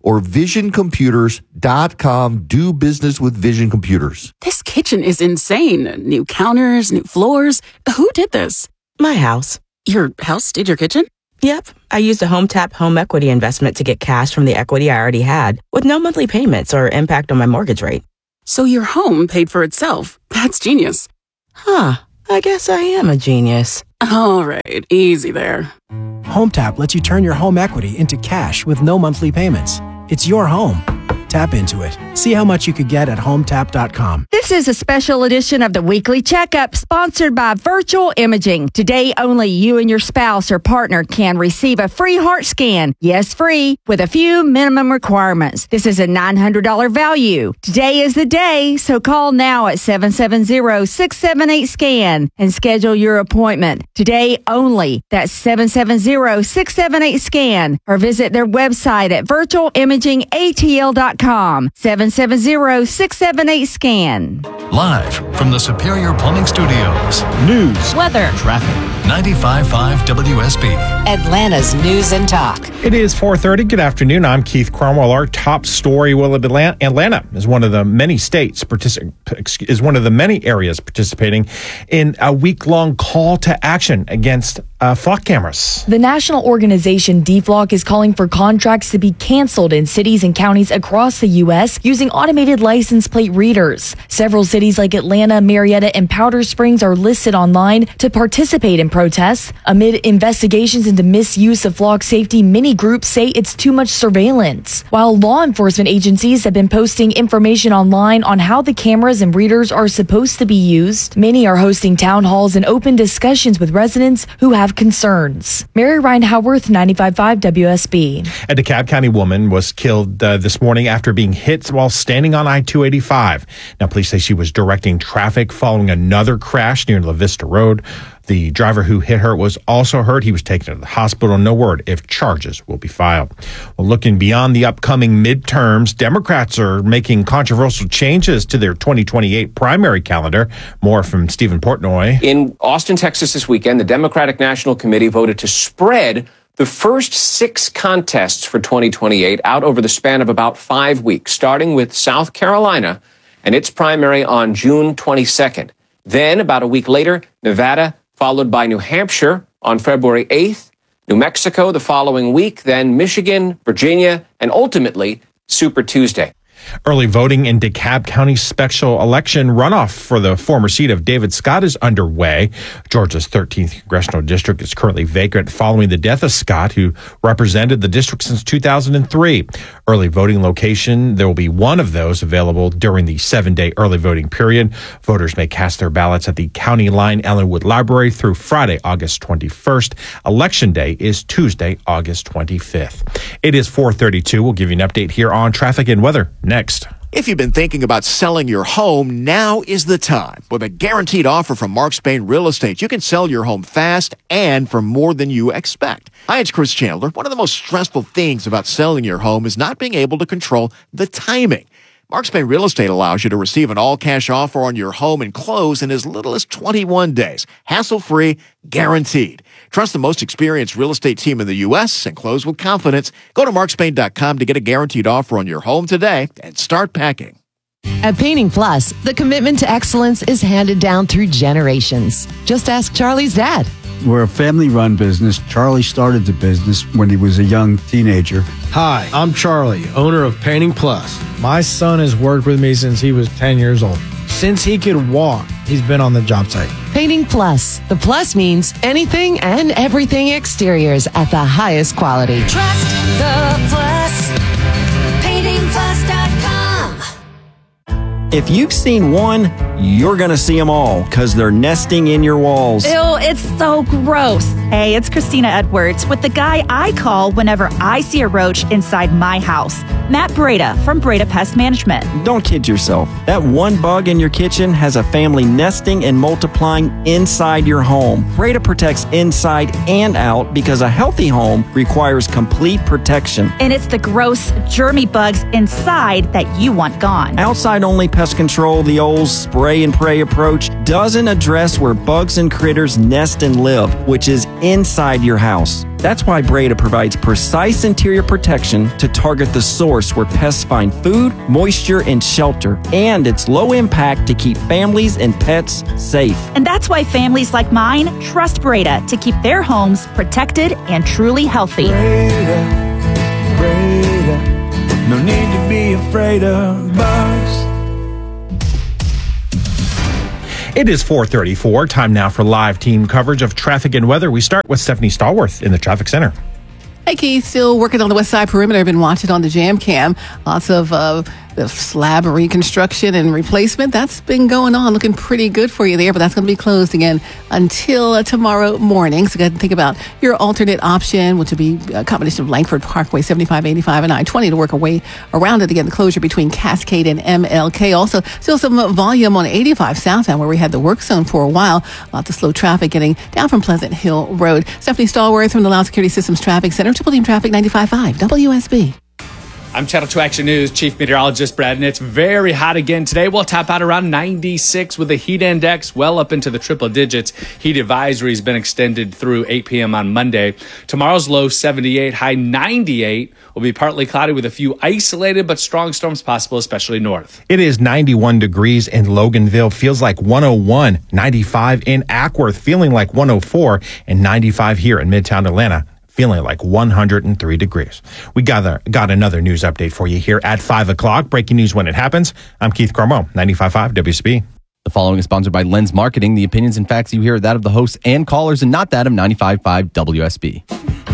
or vision computers dot com. Do business with Vision Computers. This kitchen is insane. New counters, new floors. Who did this? My house. Your house did your kitchen? Yep. I used a HomeTap home equity investment to get cash from the equity I already had with no monthly payments or impact on my mortgage rate. So your home paid for itself. That's genius. Huh. I guess I am a genius. All right. Easy there. HomeTap lets you turn your home equity into cash with no monthly payments. It's your home. Tap into it. See how much you could get at home tap dot com. This is a special edition of the Weekly Checkup sponsored by Virtual Imaging. Today, only you and your spouse or partner can receive a free heart scan. Yes, free, with a few minimum requirements. This is a nine hundred dollars value. Today is the day, so call now at seven seven zero, six seven eight, SCAN and schedule your appointment. Today only. That's seven seven zero, six seven eight, SCAN or visit their website at virtual imaging a t l dot com. seven seven zero, six seven eight, SCAN. Live from the Superior Plumbing Studios. News, weather, traffic. ninety-five point five W S B. Atlanta's News and Talk. It is four thirty. Good afternoon. I'm Keith Cromwell. Our top story: Will Atlanta, Atlanta is one of the many states particip- is one of the many areas participating in a week-long call to action against uh, flock cameras. The national organization D FLOC is calling for contracts to be canceled in cities and counties across the U S using automated license plate readers. Several cities like Atlanta, Marietta, and Powder Springs are listed online to participate in protests. Amid investigations into misuse of flock safety, many groups say it's too much surveillance. While law enforcement agencies have been posting information online on how the cameras and readers are supposed to be used, many are hosting town halls and open discussions with residents who have concerns. Mary Ryan Howarth, ninety-five point five W S B. A DeKalb County woman was killed uh, this morning after being hit while standing on I two eighty-five. Now, police say she was directing traffic following another crash near La Vista Road. The driver who hit her was also hurt. He was taken to the hospital. No word if charges will be filed. Well, looking beyond the upcoming midterms, Democrats are making controversial changes to their twenty twenty-eight primary calendar. More from Stephen Portnoy. In Austin, Texas this weekend, the Democratic National Committee voted to spread the first six contests for twenty twenty-eight out over the span of about five weeks, starting with South Carolina and its primary on June twenty-second. Then, about a week later, Nevada, followed by New Hampshire on February eighth, New Mexico the following week, then Michigan, Virginia, and ultimately Super Tuesday. Early voting in DeKalb County special election runoff for the former seat of David Scott is underway. Georgia's thirteenth congressional district is currently vacant following the death of Scott, who represented the district since two thousand three. Early voting location, there will be one of those available during the seven-day early voting period. Voters may cast their ballots at the County Line Ellenwood Library through Friday, August twenty-first. Election day is Tuesday, August twenty-fifth. It is four thirty-two. We'll give you an update here on traffic and weather next. If you've been thinking about selling your home, now is the time. With a guaranteed offer from Mark Spain Real Estate, you can sell your home fast and for more than you expect. Hi, it's Chris Chandler. One of the most stressful things about selling your home is not being able to control the timing. Mark Spain Real Estate allows you to receive an all-cash offer on your home and close in as little as twenty-one days. Hassle-free, guaranteed. Trust the most experienced real estate team in the U S and close with confidence. Go to mark spain dot com to get a guaranteed offer on your home today and start packing. At Painting Plus, the commitment to excellence is handed down through generations. Just ask Charlie's dad. We're a family-run business. Charlie started the business when he was a young teenager. Hi, I'm Charlie, owner of Painting Plus. My son has worked with me since he was ten years old. Since he could walk, he's been on the job site. Painting Plus. The plus means anything and everything exteriors at the highest quality. Trust the plus. painting plus dot com. If you've seen one, you're going to see them all because they're nesting in your walls. Ew, it's so gross. Hey, it's Christina Edwards with the guy I call whenever I see a roach inside my house. Matt Breda from Breda Pest Management. Don't kid yourself. That one bug in your kitchen has a family nesting and multiplying inside your home. Breda protects inside and out because a healthy home requires complete protection. And it's the gross, germy bugs inside that you want gone. Outside only pest control, the old spray spray and pray approach doesn't address where bugs and critters nest and live, which is inside your house. That's why Breda provides precise interior protection to target the source where pests find food, moisture, and shelter. And it's low impact to keep families and pets safe. And that's why families like mine trust Breda to keep their homes protected and truly healthy. Breda, Breda, no need to be afraid of bugs. It is four thirty-four. Time now for live team coverage of traffic and weather. We start with Stephanie Stallworth in the traffic center. Hey, Keith, still working on the west side perimeter. I've been watching on the Jam Cam. Lots of uh, the slab reconstruction and replacement. That's been going on, looking pretty good for you there, but that's going to be closed again until uh, tomorrow morning. So go ahead and think about your alternate option, which would be a combination of Langford Parkway, seventy-five, eighty-five, and I twenty to work our way around it again. The closure between Cascade and M L K. Also, still some volume on eighty-five southbound where we had the work zone for a while. Lots of slow traffic getting down from Pleasant Hill Road. Stephanie Stallworth from the Loud Security Systems Traffic Center. Triple Team Traffic ninety-five point five W S B. I'm Channel two Action News Chief Meteorologist Brad, and it's very hot again today. We'll top out around ninety-six with the heat index well up into the triple digits. Heat advisory has been extended through eight p.m. on Monday. Tomorrow's low seventy-eight, high ninety-eight. Will be partly cloudy with a few isolated but strong storms possible, especially north. It is ninety-one degrees in Loganville. Feels like one oh one. ninety-five in Ackworth. Feeling like one oh four. And ninety-five here in Midtown Atlanta. Feeling like one hundred three degrees. We got, a, got another news update for you here at five o'clock. Breaking news when it happens. I'm Keith Carmel, ninety-five point five W S B. The following is sponsored by Lens Marketing. The opinions and facts you hear are that of the hosts and callers and not that of ninety-five point five W S B.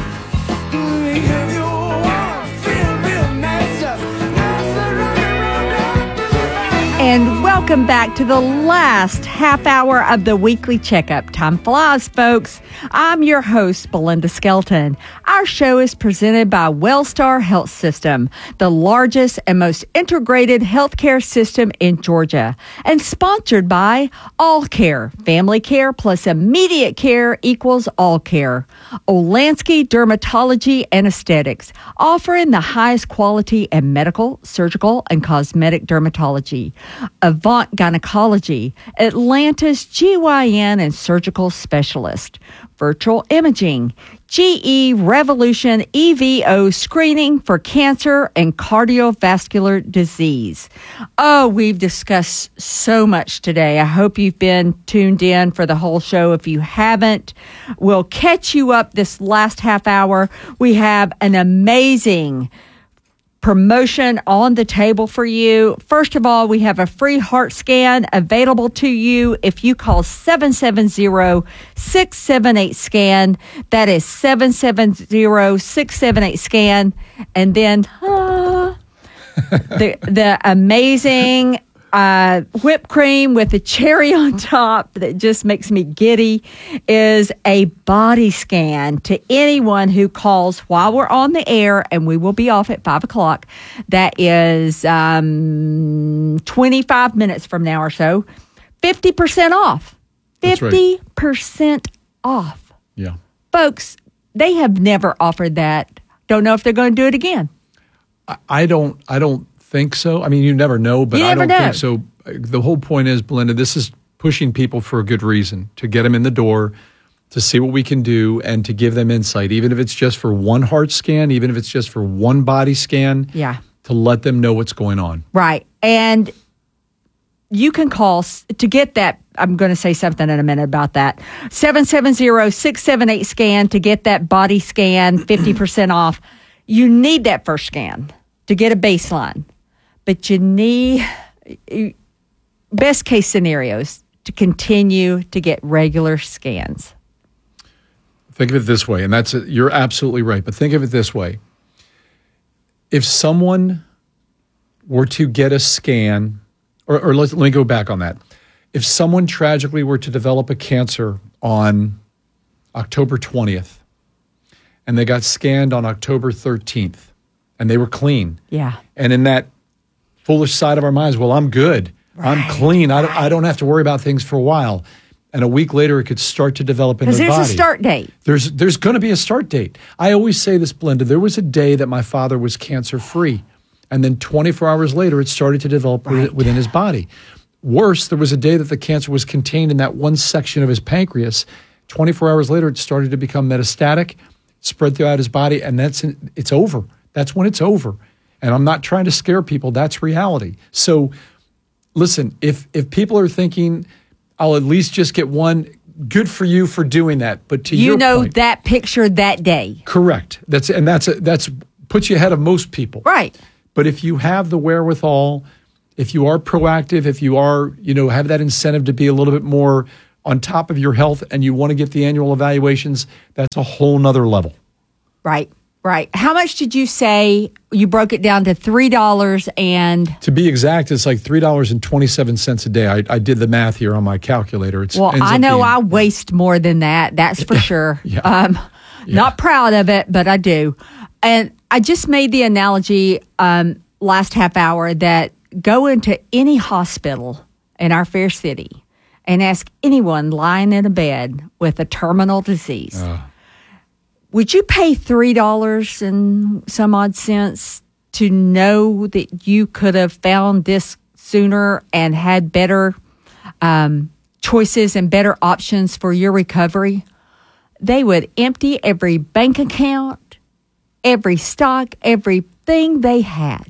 And welcome back to the last half hour of the weekly checkup. Time flies, folks. I'm your host, Belinda Skelton. Our show is presented by Wellstar Health System, the largest and most integrated healthcare system in Georgia, and sponsored by All Care. Family care plus immediate care equals all care. Olansky Dermatology and Aesthetics, offering the highest quality in medical, surgical, and cosmetic dermatology. Avant Gynecology, Atlanta's G Y N and surgical specialist. Virtual imaging, G E Revolution E V O screening for cancer and cardiovascular disease. Oh, we've discussed so much today. I hope you've been tuned in for the whole show. If you haven't, we'll catch you up this last half hour. We have an amazing promotion on the table for you. First of all, we have a free heart scan available to you if you call seven seven zero, six seven eight, SCAN. That is seven seven zero, six seven eight, SCAN. And then uh, the the amazing uh, whipped cream with the cherry on top that just makes me giddy is a body scan to anyone who calls while we're on the air, and we will be off at five o'clock. That is um, twenty-five minutes from now or so. fifty percent off. fifty percent off. Yeah. Folks, they have never offered that. Don't know if they're going to do it again. I, I don't I don't think so. I mean, you never know, but You I never don't know. think so. The whole point is, Belinda, this is pushing people for a good reason, to get them in the door, to see what we can do, and to give them insight, even if it's just for one heart scan, even if it's just for one body scan, Yeah. to let them know what's going on. Right. And you can call s- to get that. I'm going to say something in a minute about that. seven seven zero, six seven eight, SCAN to get that body scan, fifty percent off. You need that first scan to get a baseline. But you need, best case scenarios, to continue to get regular scans. Think of it this way, and that's you're absolutely right, but think of it this way. If someone were to get a scan, or, or let, let me go back on that. If someone tragically were to develop a cancer on October twentieth, and they got scanned on October thirteenth, and they were clean, Yeah. and in that foolish side of our minds, well, I'm good. I'm clean. I don't, I don't have to worry about things for a while. And a week later, it could start to develop in Because their there's body. a start date. There's there's going to be a start date. I always say this, Belinda. There was a day that my father was cancer free, and then twenty-four hours later, it started to develop wi- within his body. Worse, there was a day that the cancer was contained in that one section of his pancreas. twenty-four hours later, it started to become metastatic, spread throughout his body, and that's it's over. That's when it's over. And I'm not trying to scare people. That's reality. So listen, if if people are thinking, I'll at least just get one, good for you for doing that. But to you your know point, that picture that day. correct. That's and that's a, that's puts you ahead of most people. Right. But if you have the wherewithal, if you are proactive, if you are, you know, have that incentive to be a little bit more on top of your health and you want to get the annual evaluations, that's a whole nother level. Right. Right. How much did you say you broke it down to three dollars and To be exact, it's like three dollars and twenty-seven cents a day. I, I did the math here on my calculator. It's well, ends I up know being- I waste more than that. That's for sure. Yeah. Um, Not proud of it, but I do. And I just made the analogy um, last half hour that go into any hospital in our fair city and ask anyone lying in a bed with a terminal disease, Uh, would you pay three dollars and some odd cents to know that you could have found this sooner and had better um, choices and better options for your recovery? They would empty every bank account, every stock, everything they had.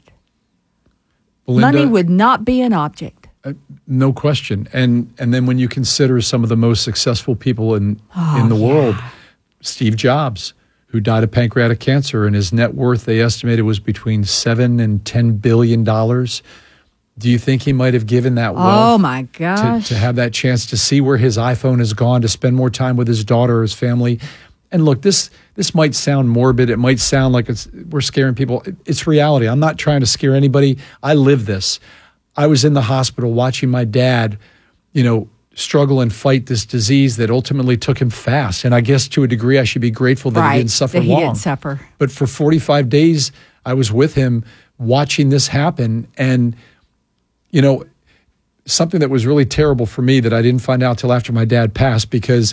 Belinda, Money would not be an object. Uh, no question. And and then when you consider some of the most successful people in Oh, in the yeah. world, Steve Jobs, who died of pancreatic cancer, and his net worth they estimated was between seven and ten billion dollars. Do you think he might have given that wealth Oh, my to, gosh. to have that chance to see where his iPhone has gone, to spend more time with his daughter, his family? And look, this this might sound morbid. It might sound like it's we're scaring people. It- It's reality. I'm not trying to scare anybody. I live this. I was in the hospital watching my dad, you know, struggle and fight this disease that ultimately took him fast. And I guess to a degree, I should be grateful that right. he didn't suffer that he long. didn't suffer. But for forty-five days, I was with him watching this happen. And, you know, something that was really terrible for me that I didn't find out till after my dad passed, because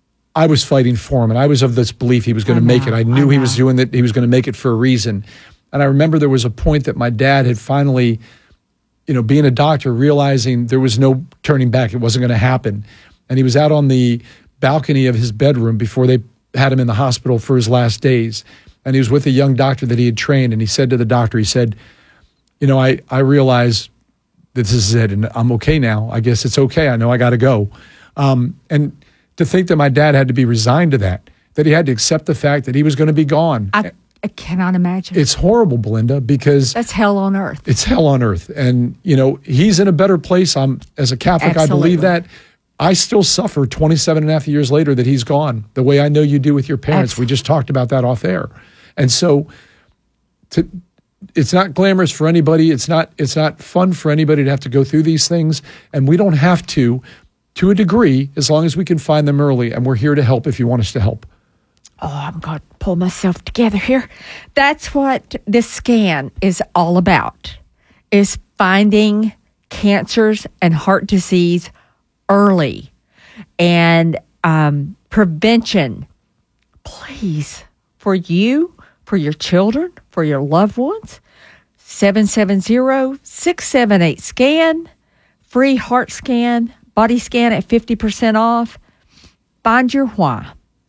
I was fighting for him and I was of this belief he was going to make it. I knew he was doing that. He was going to make it for a reason. And I remember there was a point that my dad had finally, you know, being a doctor, realizing there was no turning back. It wasn't going to happen. And he was out on the balcony of his bedroom before they had him in the hospital for his last days. And he was with a young doctor that he had trained. And he said to the doctor, he said, you know, I, I realize this is it and I'm okay now. I guess it's okay. I know I got to go. Um, and to think that my dad had to be resigned to that, that he had to accept the fact that he was going to be gone. I, I cannot imagine. It's horrible, Belinda, because That's hell on earth. it's hell on earth. And, you know, he's in a better place. I'm, as a Catholic, I believe that. I still suffer twenty-seven and a half years later that he's gone, the way I know you do with your parents. We just talked about that off air. And so to, it's not glamorous for anybody. It's not, it's not fun for anybody to have to go through these things. And we don't have to, to a degree, as long as we can find them early. And we're here to help if you want us to help. Oh, I'm going to pull myself together here. That's what this scan is all about, is finding cancers and heart disease early and um, prevention. Please, for you, for your children, for your loved ones, seven seven zero, six seven eight, SCAN, free heart scan, body scan at fifty percent off. Find your why.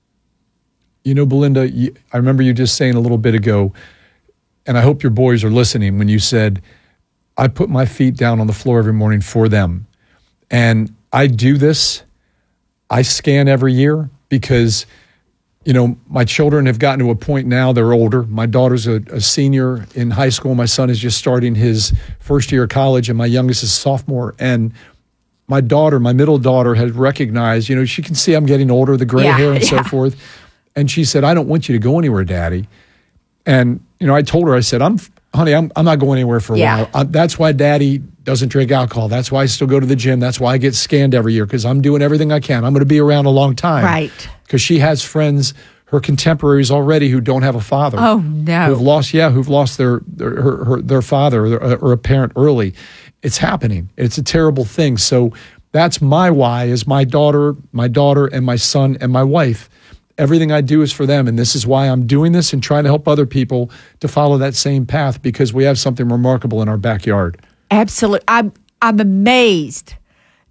You know, Belinda, you, I remember you just saying a little bit ago, and I hope your boys are listening when you said, I put my feet down on the floor every morning for them. And I do this. I scan every year because, you know, my children have gotten to a point now, they're older. My daughter's a, a senior in high school. My son is just starting his first year of college, and my youngest is a sophomore. And my daughter, my middle daughter, has recognized, you know, she can see I'm getting older, the gray Yeah, hair and yeah. so forth. And she said, I don't want you to go anywhere, Daddy. And, you know, I told her, I said, I'm, honey, I'm, I'm not going anywhere for a Yeah. while. I, that's why Daddy doesn't drink alcohol. That's why I still go to the gym. That's why I get scanned every year, because I'm doing everything I can. I'm going to be around a long time. Right. Because she has friends, her contemporaries already, who don't have a father. Oh, no. Who've lost, yeah, who've lost their their, her, her, their father or, their, or a parent early. It's happening. It's a terrible thing. So that's my why, is my daughter, my daughter and my son and my wife. Everything I do is for them. And this is why I'm doing this and trying to help other people to follow that same path, because we have something remarkable in our backyard. Absolutely. I'm, I'm amazed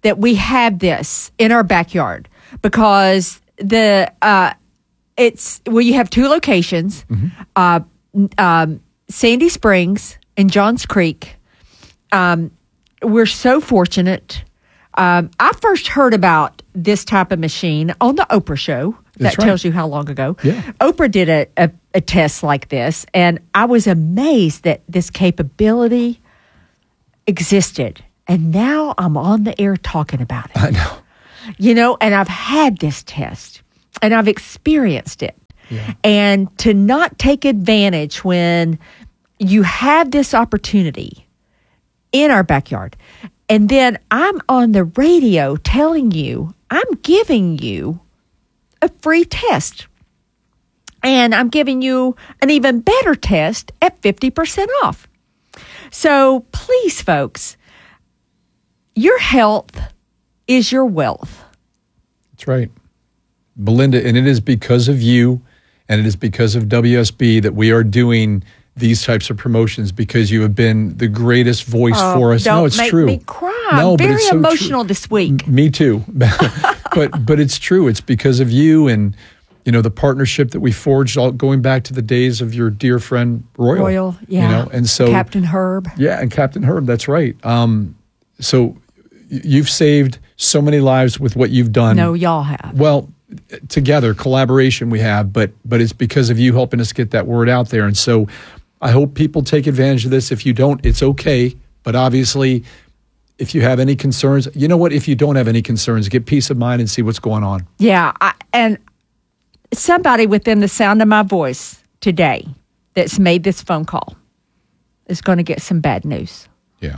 that we have this in our backyard because the uh, it's well, you have two locations, mm-hmm. uh, um, Sandy Springs and Johns Creek. Um, we're so fortunate. Um, I first heard about this type of machine on the Oprah show. That's that right. tells you how long ago. Yeah. Oprah did a, a, a test like this, and I was amazed that this capability existed. And now I'm on the air talking about it. I know. You know, and I've had this test, and I've experienced it. Yeah. And to not take advantage when you have this opportunity in our backyard, and then I'm on the radio telling you, I'm giving you a free test. And I'm giving you an even better test at fifty percent off. So please, folks, your health is your wealth. That's right. Belinda, and it is because of you and it is because of W S B that we are doing these types of promotions, because you have been the greatest voice Oh, for us. don't No, it's make true. me cry. No, I'm but very it's so emotional true. this week. Me too. but but it's true. It's because of you and, you know, the partnership that we forged all going back to the days of your dear friend Royal. Royal, yeah. You know, and so Captain Herb. Yeah, and Captain Herb, that's right. Um, so y- you've saved so many lives with what you've done. No, y'all have. Well, together, collaboration we have, but but it's because of you helping us get that word out there. And so I hope people take advantage of this. If you don't, it's okay. But obviously, if you have any concerns, you know what? If you don't have any concerns, get peace of mind and see what's going on. Yeah, I, and somebody within the sound of my voice today that's made this phone call is going to get some bad news. Yeah.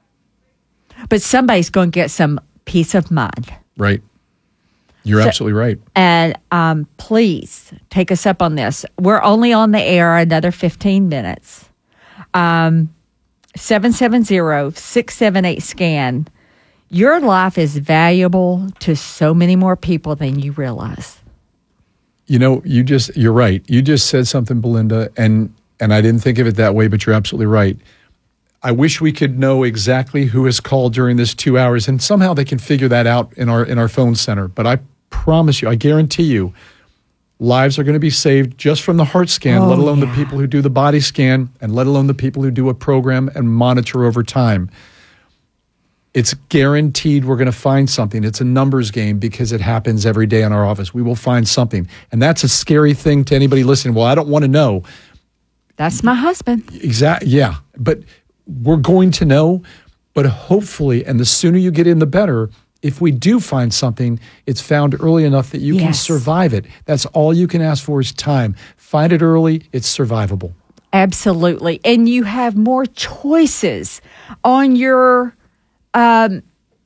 But somebody's going to get some peace of mind. Right. You're So- absolutely right. And um, please take us up on this. We're only on the air another fifteen minutes. Um, seven seven zero, six seven eight, SCAN. Your life is valuable to so many more people than you realize. You know, you just, you're right. You just said something, Belinda, and and I didn't think of it that way, but you're absolutely right. I wish we could know exactly who has called during this two hours, and somehow they can figure that out in our in our phone center. But I promise you, I guarantee you, lives are going to be saved just from the heart scan, Oh, let alone yeah. the people who do the body scan, and let alone the people who do a program and monitor over time. It's guaranteed we're going to find something. It's a numbers game because it happens every day in our office. We will find something. And that's a scary thing to anybody listening. Well, I don't want to know. That's my husband. Exactly. Yeah. But we're going to know. But hopefully, and the sooner you get in, the better. If we do find something, it's found early enough that you can Yes. survive it. That's all you can ask for is time. Find it early. It's survivable. Absolutely. And you have more choices on your um,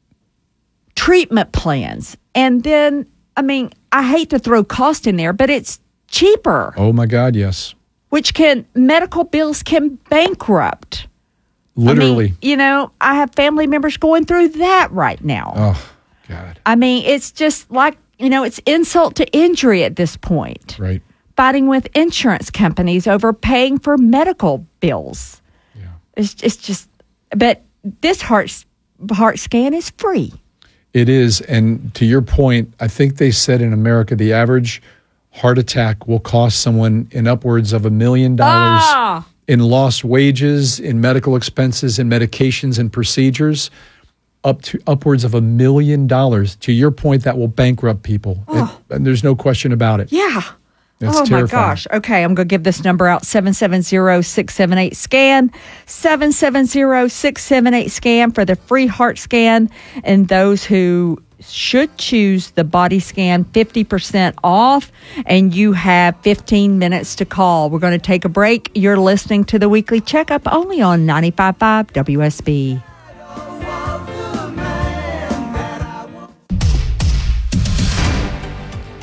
treatment plans. And then, I mean, I hate to throw cost in there, but it's cheaper, Oh, my God, yes. which can, medical bills can bankrupt. Literally. I mean, you know, I have family members going through that right now. Oh, God. I mean, it's just like, you know, it's insult to injury at this point. Right. Fighting with insurance companies over paying for medical bills. Yeah. It's, it's just, but this heart, heart scan is free. It is. And to your point, I think they said in America, the average heart attack will cost someone in upwards of a million dollars Ah! in lost wages, in medical expenses, in medications and procedures, up to upwards of a million dollars. To your point, that will bankrupt people. And, and there's no question about it. Yeah. That's oh terrifying. my gosh. Okay, I'm going to give this number out, seven seven zero, six seven eight, SCAN, seven seven zero, six seven eight, SCAN for the free heart scan. And those who should choose the body scan, fifty percent off, and you have fifteen minutes to call. We're going to take a break. You're listening to the Weekly Checkup only on ninety-five point five W S B.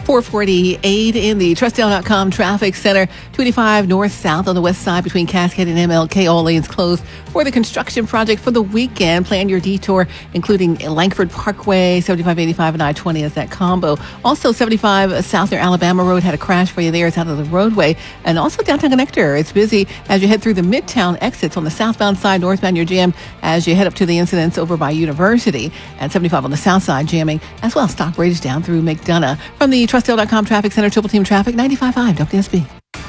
four forty-eight in the Trussdale dot com traffic center. two eighty-five north-south on the west side between Cascade and M L K. All lanes closed for the construction project for the weekend. Plan your detour, including Langford Parkway, seventy-five eighty-five, and I twenty as that combo. Also, seventy-five South near Alabama Road had a crash for you there. It's out of the roadway. And also downtown connector. It's busy as you head through the Midtown exits on the southbound side, northbound you're jammed as you head up to the incidents over by University. And seventy-five on the south side jamming as well. Stockbridge down through McDonough. From the Trussdale dot com traffic center, Triple Team Traffic, ninety-five point five W S B.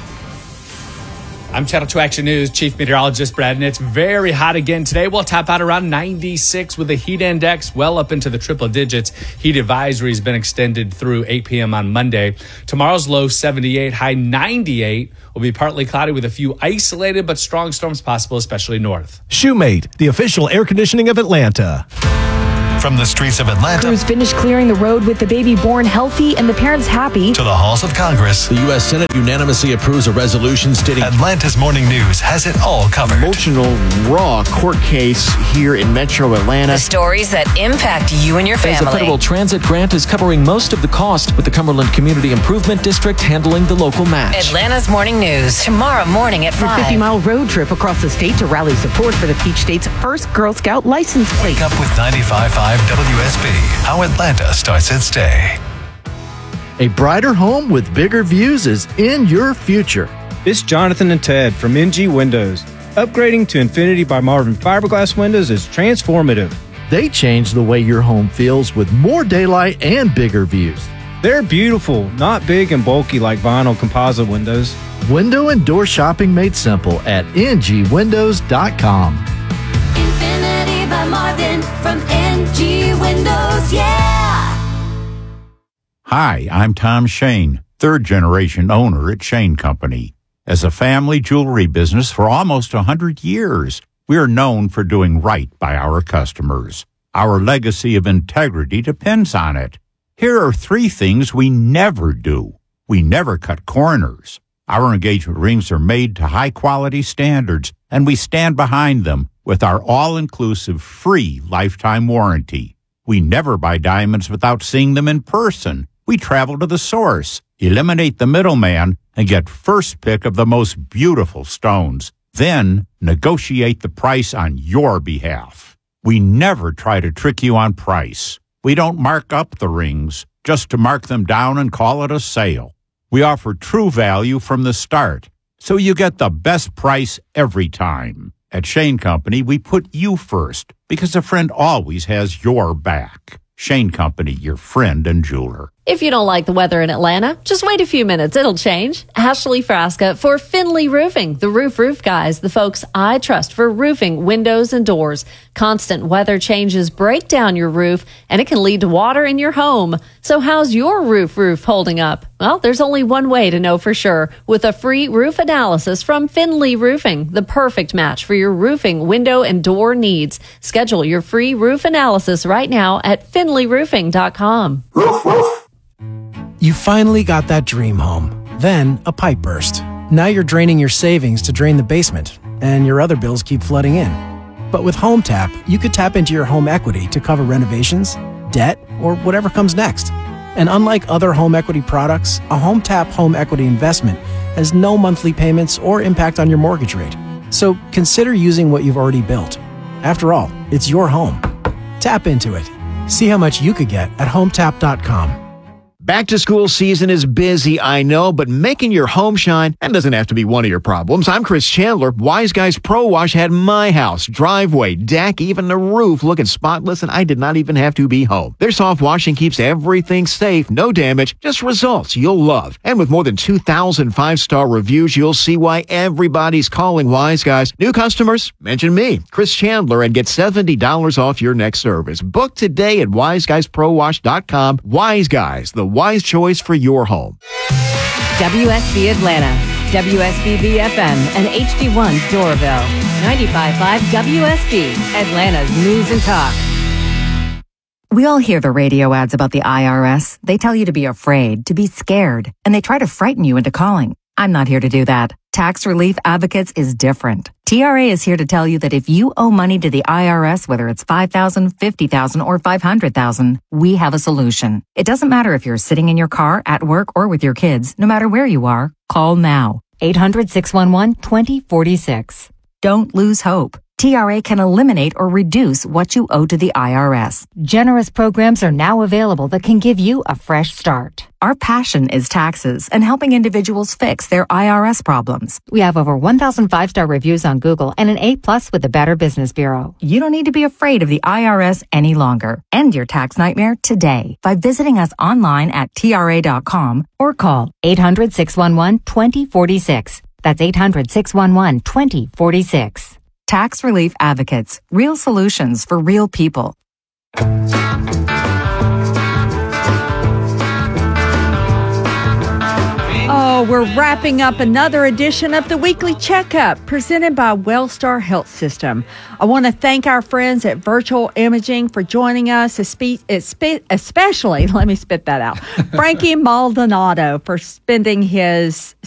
I'm Channel two Action News Chief Meteorologist Brad, and it's very hot again today. We'll top out around ninety-six with the heat index well up into the triple digits. Heat advisory has been extended through eight p.m. on Monday. Tomorrow's low seventy-eight, high ninety-eight. Will be partly cloudy with a few isolated but strong storms possible, especially north. Shoemate, the official air conditioning of Atlanta. From the streets of Atlanta Crews finished clearing the road with the baby born healthy and the parents happy. to the halls of Congress, The U S Senate unanimously approves a resolution stating Atlanta's Morning News has it all covered. Emotional, raw court case here in Metro Atlanta. The stories that impact you and your As the family. federal transit grant is covering most of the cost, with the Cumberland Community Improvement District handling the local match. Atlanta's Morning News, tomorrow morning at Your five. fifty-mile road trip across the state to rally support for the Peach State's first Girl Scout license plate. Wake up with ninety-five point five W S B, how Atlanta starts its day. A brighter home with bigger views is in your future. It's Jonathan and Ted from N G Windows. Upgrading to Infinity by Marvin fiberglass windows is transformative. They change the way your home feels with more daylight and bigger views. They're beautiful, not big and bulky like vinyl composite windows. Window and door shopping made simple at N G windows dot com. Infinity by Marvin from N G Windows, yeah! Hi, I'm Tom Shane, third-generation owner at Shane Company. As a family jewelry business for almost one hundred years, we are known for doing right by our customers. Our legacy of integrity depends on it. Here are three things we never do. We never cut corners. Our engagement rings are made to high-quality standards, and we stand behind them with our all-inclusive free lifetime warranty. We never buy diamonds without seeing them in person. We travel to the source, eliminate the middleman, and get first pick of the most beautiful stones. Then negotiate the price on your behalf. We never try to trick you on price. We don't mark up the rings just to mark them down and call it a sale. We offer true value from the start, so you get the best price every time. At Shane Company, we put you first because a friend always has your back. Shane Company, your friend and jeweler. If you don't like the weather in Atlanta, just wait a few minutes. It'll change. Ashley Frasca for Finley Roofing, the roof roof guys, the folks I trust for roofing, windows, and doors. Constant weather changes break down your roof, and it can lead to water in your home. So how's your roof roof holding up? Well, there's only one way to know for sure. With a free roof analysis from Finley Roofing, the perfect match for your roofing, window, and door needs. Schedule your free roof analysis right now at finley roofing dot com. You finally got that dream home. Then a pipe burst. Now you're draining your savings to drain the basement, and your other bills keep flooding in. But with HomeTap, you could tap into your home equity to cover renovations, debt, or whatever comes next. And unlike other home equity products, a HomeTap home equity investment has no monthly payments or impact on your mortgage rate. So consider using what you've already built. After all, it's your home. Tap into it. See how much you could get at home tap dot com. Back to school season is busy, I know, but making your home shine, that doesn't have to be one of your problems. I'm Chris Chandler. Wise Guys Pro Wash had my house, driveway, deck, even the roof looking spotless, and I did not even have to be home. Their soft washing keeps everything safe, no damage, just results you'll love. And with more than two thousand five-star reviews, you'll see why everybody's calling Wise Guys. New customers, mention me, Chris Chandler, and get seventy dollars off your next service. Book today at wise guys pro wash dot com. Wise Guys, the wise choice for your home. W S B Atlanta, W S B B F M, and H D one Doraville. ninety-five point five W S B, Atlanta's News and Talk. We all hear the radio ads about the I R S. They tell you to be afraid, to be scared, and they try to frighten you into calling. I'm not here to do that. Tax Relief Advocates is different. T R A is here to tell you that if you owe money to the I R S, whether it's five thousand dollars, fifty thousand dollars, or five hundred thousand dollars, we have a solution. It doesn't matter if you're sitting in your car, at work, or with your kids. No matter where you are, call now. eight hundred, six one one, two zero four six. Don't lose hope. T R A can eliminate or reduce what you owe to the I R S. Generous programs are now available that can give you a fresh start. Our passion is taxes and helping individuals fix their I R S problems. We have over one thousand five-star reviews on Google and an A plus with the Better Business Bureau. You don't need to be afraid of the I R S any longer. End your tax nightmare today by visiting us online at T R A dot com or call eight hundred, six one one, two zero four six. That's eight hundred, six one one, two zero four six. Tax Relief Advocates. Real solutions for real people. Oh, we're wrapping up another edition of the Weekly Checkup presented by Wellstar Health System. I want to thank our friends at Virtual Imaging for joining us, especially, let me spit that out, Frankie Maldonado for spending his